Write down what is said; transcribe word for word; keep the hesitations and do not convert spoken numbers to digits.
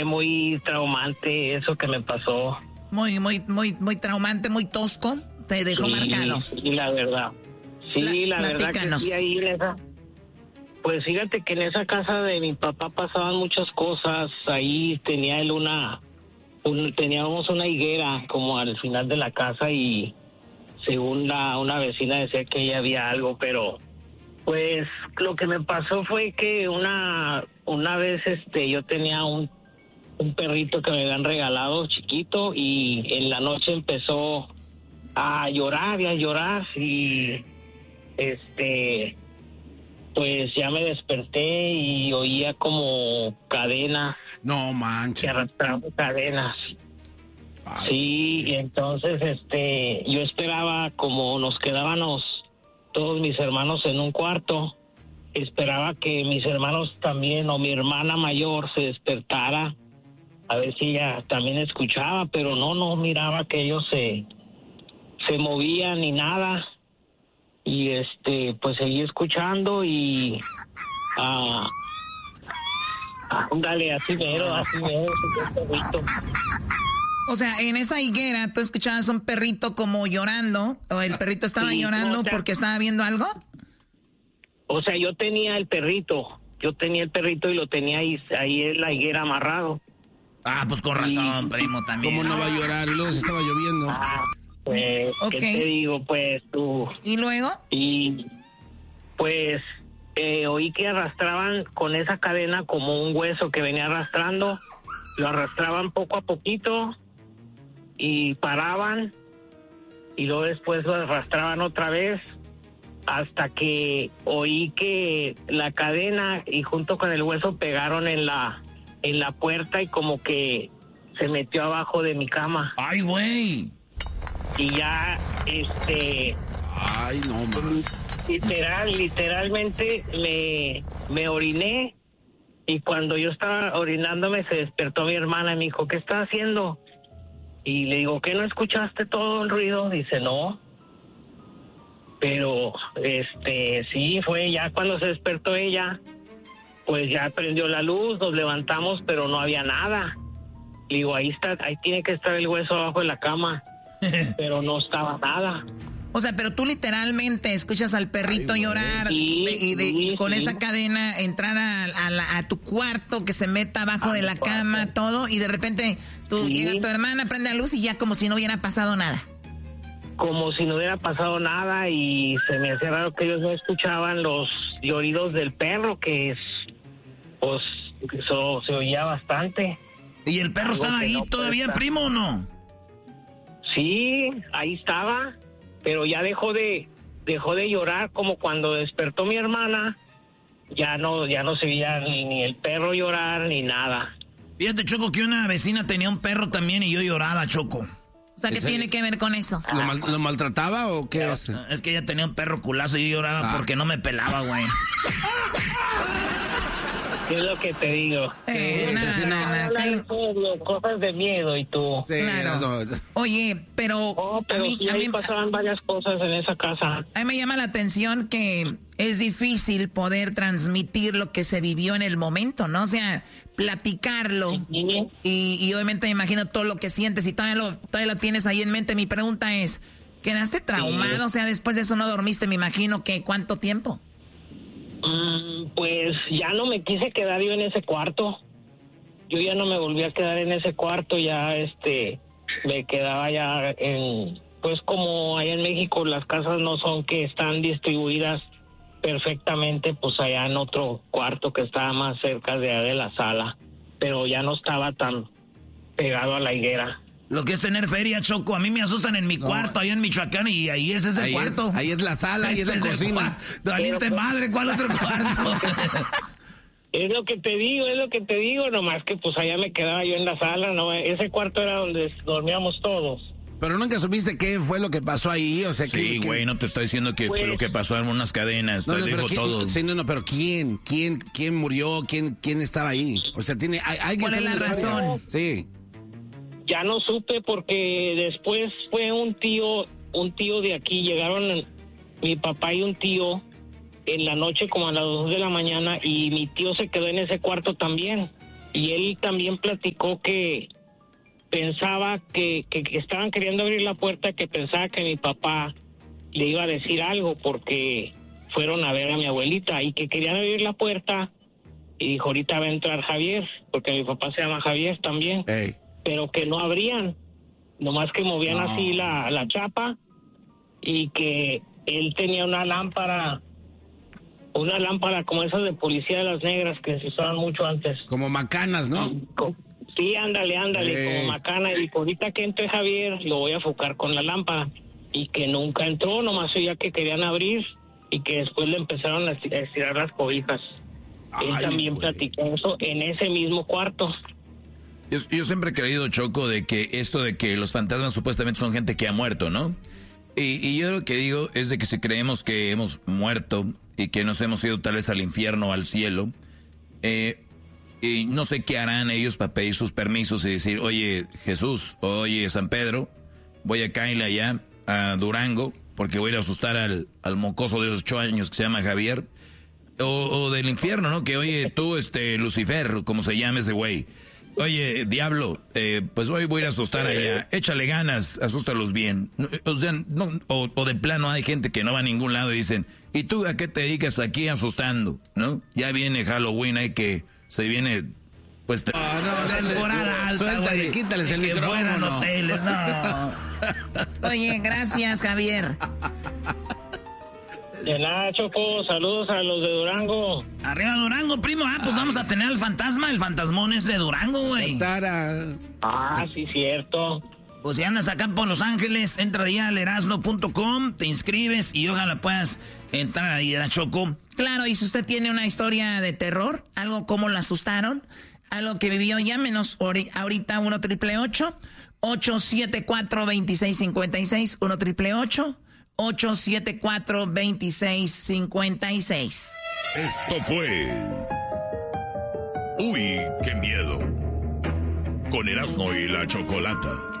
fue muy traumante eso que me pasó. Muy, muy, muy, muy traumante, muy tosco. Te dejó sí, marcado. Sí, la verdad. Sí, la, la verdad que sí, ahí en esa... Pues fíjate que en esa casa de mi papá pasaban muchas cosas. Ahí tenía él una... Un, teníamos una higuera como al final de la casa y según la, una vecina decía que ahí había algo, pero pues lo que me pasó fue que una, una vez este yo tenía un, un perrito que me habían regalado chiquito y en la noche empezó a llorar y a llorar y este... Pues ya me desperté y oía como cadenas. No manches. Que arrastraban cadenas. Ay. Sí, y entonces este, yo esperaba, como nos quedábamos todos mis hermanos en un cuarto, esperaba que mis hermanos también o mi hermana mayor se despertara, a ver si ella también escuchaba, pero no, no miraba que ellos se, se movían ni nada. Y este, pues seguí escuchando y ah, ándale, así mero, así mero, perrito. O sea, en esa higuera tú escuchabas un perrito como llorando, o el perrito estaba sí, llorando o sea, porque estaba viendo algo. O sea, yo tenía el perrito, yo tenía el perrito y lo tenía ahí, ahí en la higuera amarrado. Ah, pues con razón, y, primo, también. ¿Cómo no va a llorar? Y luego se estaba lloviendo. Ah, pues, okay. ¿Qué te digo? Pues tú... ¿Y luego? Y pues eh, oí que arrastraban con esa cadena como un hueso que venía arrastrando, lo arrastraban poco a poquito y paraban y luego después lo arrastraban otra vez hasta que oí que la cadena y junto con el hueso pegaron en la, en la puerta y como que se metió abajo de mi cama. ¡Ay, güey! Y ya, este... Ay, no, man. Literal, literalmente me, me oriné y cuando yo estaba orinándome se despertó mi hermana y me dijo, ¿qué estás haciendo? Y le digo, ¿qué no escuchaste todo el ruido? Dice, no. Pero, este, sí, fue ya cuando se despertó ella, pues ya prendió la luz, nos levantamos, pero no había nada. Le digo, ahí está, ahí tiene que estar el hueso abajo de la cama. Pero no estaba nada. O sea, pero tú literalmente escuchas al perrito Ay, llorar sí, de, y, de, sí, y con sí. esa cadena entrar a, a, la, a tu cuarto, que se meta abajo a de la cuarto. Cama, todo, y de repente tú sí. Llega tu hermana, prende la luz y ya como si no hubiera pasado nada. Como si no hubiera pasado nada y se me hacía raro que ellos no escuchaban los lloridos del perro, que es, pues, eso se oía bastante. ¿Y el perro Algo estaba ahí no todavía, primo, o no? Sí, ahí estaba, pero ya dejó de dejó de llorar como cuando despertó mi hermana, ya no ya no se veía ni, ni el perro llorar ni nada. Fíjate, Choco, que una vecina tenía un perro también y yo lloraba, Choco. O sea, ¿qué tiene que ver con eso? ¿Lo, mal, ¿lo maltrataba o qué Pero, es? Es que ella tenía un perro culazo y yo lloraba ah. porque no me pelaba, güey. ¿Qué es lo que te digo? Eh, sí, nada, sí, nada, nada, no, cosas de miedo y tú. Sí, claro. No. Oye, pero... Oh, pero a mí, sí, a ahí mí, pasaban varias cosas en esa casa. A mí me llama la atención que es difícil poder transmitir lo que se vivió en el momento, ¿no? O sea, platicarlo. Sí. Y, y obviamente me imagino todo lo que sientes y todavía lo, todavía lo tienes ahí en mente. Mi pregunta es, ¿quedaste traumado? Sí. O sea, después de eso no dormiste, me imagino que ¿cuánto tiempo? Mm, pues ya no me quise quedar yo en ese cuarto. Yo ya no me volví a quedar en ese cuarto, ya este, me quedaba ya en, pues como allá en México las casas no son que están distribuidas perfectamente, pues allá en otro cuarto que estaba más cerca de, de la sala, pero ya no estaba tan pegado a la higuera. Lo que es tener feria, Choco. A mí me asustan en mi no. cuarto, allá en Michoacán, y ahí ese es el ahí cuarto. Es, ahí es la sala, ahí es la cocina. Valiste madre, ¿cuál otro cuarto? Es lo que te digo, es lo que te digo, nomás que pues allá me quedaba yo en la sala, no, ese cuarto era donde dormíamos todos. Pero nunca supiste qué fue lo que pasó ahí, o sea, sí, güey, que... no te estoy diciendo que pues... fue lo que pasó en unas cadenas, no, te no, digo ¿quién, todo. Sí, no, no, pero ¿quién? ¿Quién quién murió? ¿Quién quién estaba ahí? O sea, tiene hay, alguien ¿Cuál es la razón? Sí. Ya no supe porque después fue un tío, un tío de aquí, llegaron mi papá y un tío en la noche como a las dos de la mañana y mi tío se quedó en ese cuarto también. y él también platicó que pensaba que, que, que estaban queriendo abrir la puerta, que pensaba que mi papá le iba a decir algo porque fueron a ver a mi abuelita y que querían abrir la puerta y dijo, ahorita va a entrar Javier, porque mi papá se llama Javier también, hey. Pero que no abrían, nomás que movían no. así la, la chapa y que él tenía una lámpara, una lámpara como esas de policía de las negras que se usaban mucho antes. Como macanas, ¿no? Sí, ándale, ándale, hey. Como macana. Y ahorita que entre Javier, lo voy a enfocar con la lámpara. Y que nunca entró, nomás oía que querían abrir y que después le empezaron a estirar las cobijas. Ay, él también wey. platicó eso en ese mismo cuarto. Yo, yo siempre he creído, Choco, de que esto de que los fantasmas supuestamente son gente que ha muerto, ¿no? Y, y yo lo que digo es de que si creemos que hemos muerto y que nos hemos ido tal vez al infierno o al cielo, eh, y no sé qué harán ellos para pedir sus permisos y decir, oye, Jesús, oye, San Pedro, voy a caerle allá a Durango porque voy a ir a asustar al, al mocoso de ocho años que se llama Javier. O, o del infierno, ¿no? Que oye, tú, este, Lucifer, como se llama ese güey. Oye, diablo, eh, pues hoy voy a ir a asustar allá. Échale ganas, asústalos bien. O sea, no, o, o de plano hay gente que no va a ningún lado y dicen, ¿y tú a qué te dedicas aquí asustando? ¿No? Ya viene Halloween, hay que, se viene, pues... Te... No, no, temporada alta, suéltale, quítales el micrófono. Que fueran hoteles, no. Oye, gracias, Javier. De nada, Choco, saludos a los de Durango. Arriba Durango, primo, ah, pues vamos a tener al fantasma, el fantasmón es de Durango, güey. Ah, sí, cierto. Pues si andas acá por Los Ángeles, entra ahí al erasno punto com, te inscribes y ojalá puedas entrar ahí a Choco. Claro, y si usted tiene una historia de terror, algo como la asustaron, algo que vivió, llámenos ahorita uno triple ocho, ocho siete cuatro, dos seis cinco seis, uno triple ocho, ocho siete cuatro, dos seis cinco seis. Esto fue... Uy, qué miedo. Con Erasmo y la Chocolata.